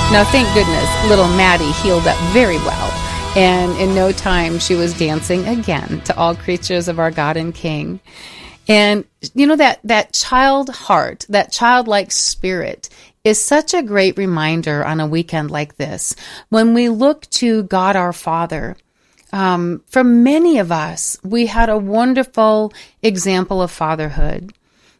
Now, thank goodness, little Maddie healed up very well. And in no time, she was dancing again to All Creatures of Our God and King. And, you know, that child heart, that childlike spirit is such a great reminder on a weekend like this. When we look to God our Father, for many of us, we had a wonderful example of fatherhood.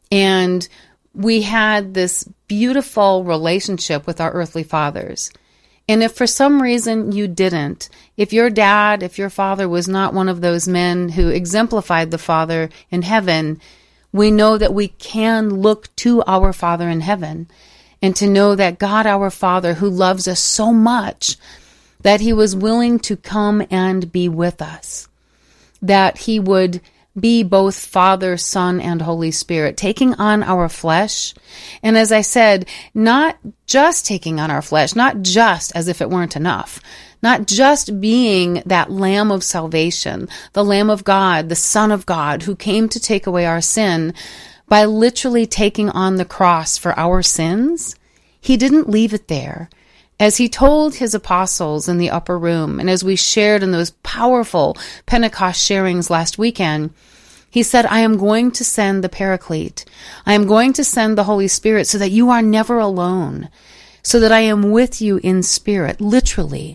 And we had this beautiful relationship with our earthly fathers. And if for some reason you didn't, if your father was not one of those men who exemplified the Father in heaven, we know that we can look to our Father in heaven and to know that God our Father, who loves us so much, that he was willing to come and be with us, that he would be both Father, Son, and Holy Spirit, taking on our flesh. And as I said, not just taking on our flesh, not just as if it weren't enough, not just being that Lamb of salvation, the Lamb of God, the Son of God, who came to take away our sin by literally taking on the cross for our sins. He didn't leave it there. As he told his apostles in the upper room, and as we shared in those powerful Pentecost sharings last weekend, he said, I am going to send the Paraclete. I am going to send the Holy Spirit so that you are never alone, so that I am with you in spirit, literally.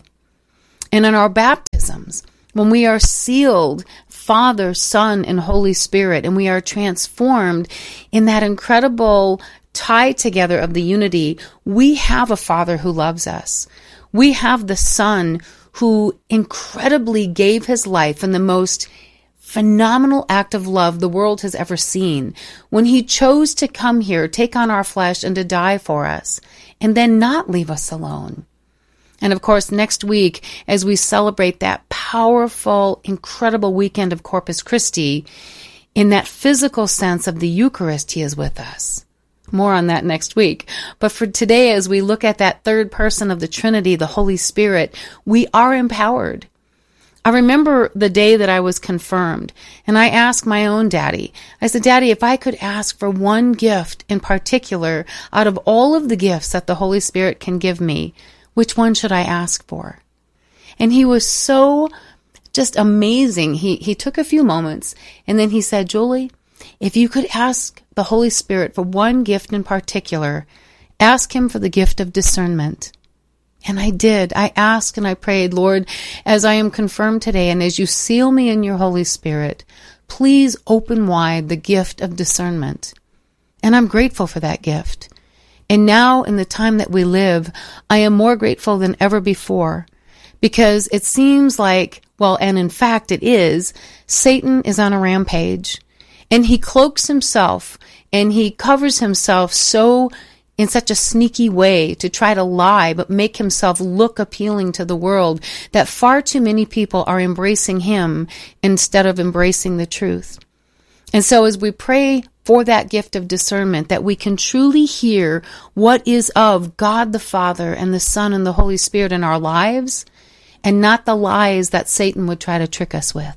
And in our baptisms, when we are sealed, Father, Son, and Holy Spirit, and we are transformed in that incredible tie together of the unity, we have a Father who loves us. We have the Son who incredibly gave his life in the most phenomenal act of love the world has ever seen, when he chose to come here, take on our flesh, and to die for us, and then not leave us alone. And of course, next week, as we celebrate that powerful, incredible weekend of Corpus Christi, in that physical sense of the Eucharist, he is with us. More on that next week. But for today, as we look at that third person of the Trinity, the Holy Spirit, we are empowered. I remember the day that I was confirmed, and I asked my own daddy. I said, Daddy, if I could ask for one gift in particular out of all of the gifts that the Holy Spirit can give me, which one should I ask for? And he was so just amazing. He took a few moments, and then he said, Julie, if you could ask the Holy Spirit for one gift in particular, ask him for the gift of discernment. And I did. I asked and I prayed, Lord, as I am confirmed today and as you seal me in your Holy Spirit, please open wide the gift of discernment. And I'm grateful for that gift. And now in the time that we live, I am more grateful than ever before, because it seems like, well, and in fact it is, Satan is on a rampage. And he cloaks himself and he covers himself in such a sneaky way to try to lie, but make himself look appealing to the world, that far too many people are embracing him instead of embracing the truth. And so as we pray for that gift of discernment, that we can truly hear what is of God the Father and the Son and the Holy Spirit in our lives, and not the lies that Satan would try to trick us with.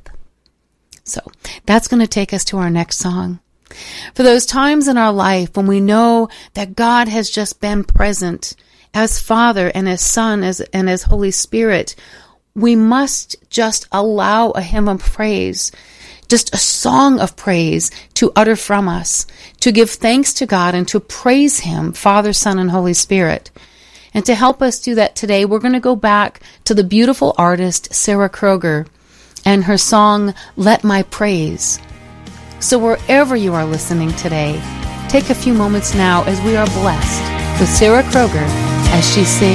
So that's going to take us to our next song. For those times in our life when we know that God has just been present as Father and as Son and as Holy Spirit, we must just allow a hymn of praise, just a song of praise to utter from us, to give thanks to God and to praise him, Father, Son, and Holy Spirit. And to help us do that today, we're going to go back to the beautiful artist Sarah Kroger and her song, Let My Praise. So wherever you are listening today, take a few moments now as we are blessed with Sarah Kroger as she sings